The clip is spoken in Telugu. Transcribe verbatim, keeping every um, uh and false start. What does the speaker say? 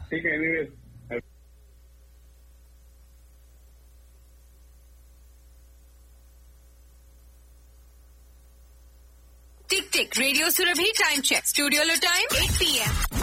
ठीक है anyways tick tick radio Surabhi time check స్టూడియోలో టైం ఎయిట్ పిఎం